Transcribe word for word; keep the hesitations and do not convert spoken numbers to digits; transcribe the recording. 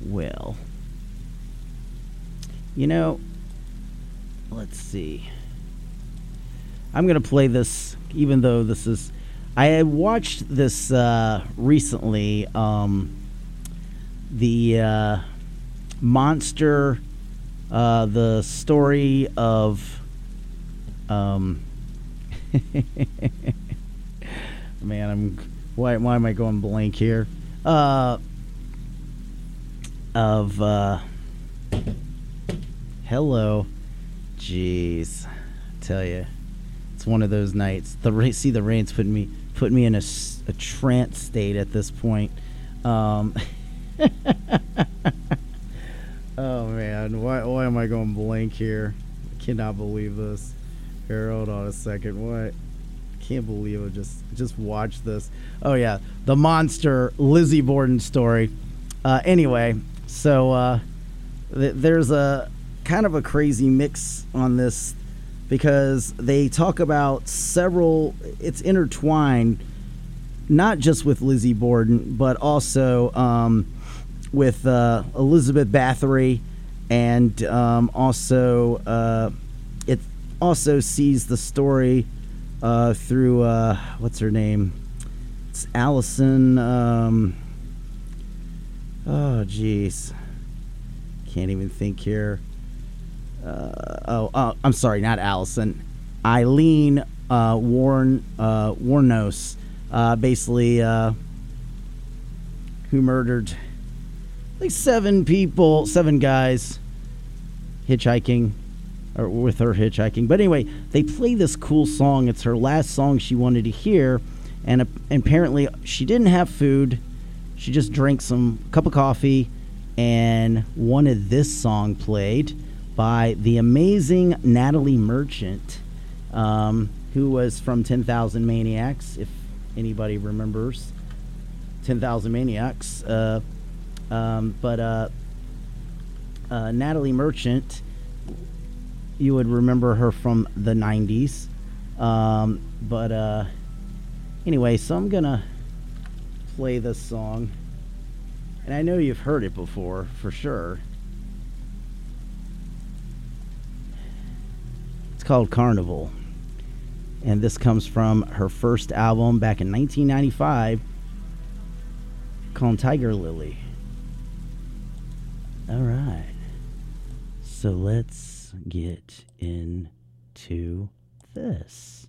Well, you know, let's see. I'm going to play this, even though this is... I had watched this uh, recently, um, the uh, Monster, uh, the story of... Um, man, I'm... Why, why am I going blank here? Uh, of... Uh, hello. Jeez. I tell you. It's one of those nights. The rain, see the rain's putting me put me in a, a trance state at this point. Um, oh man, why why am I going blank here? I cannot believe this. Here, hold on a second. What? Can't believe I just just watched this. Oh yeah, the Monster Lizzie Borden story. Uh, anyway, so uh, th- there's a kind of a crazy mix on this, because they talk about several, it's intertwined, not just with Lizzie Borden, but also um, with uh, Elizabeth Bathory, and um, also uh, it also sees the story uh, through, uh, what's her name? It's Allison, um, oh, geez. Can't even think here. Uh, oh, oh, I'm sorry, not Allison. Eileen uh, Warren uh, Warnos, uh, basically, uh, who murdered like seven people, seven guys, hitchhiking, or with her hitchhiking. But anyway, they play this cool song. It's her last song she wanted to hear, and, uh, apparently she didn't have food. She just drank some cup of coffee and wanted this song played by the amazing Natalie Merchant, um, who was from ten thousand Maniacs, if anybody remembers ten thousand Maniacs. Uh, um, but uh, uh, Natalie Merchant, you would remember her from the nineties. Um, but uh, anyway, so I'm going to play this song. And I know you've heard it before, for sure. Called Carnival, and this comes from her first album back in nineteen ninety-five called Tiger Lily. All right, so let's get into this.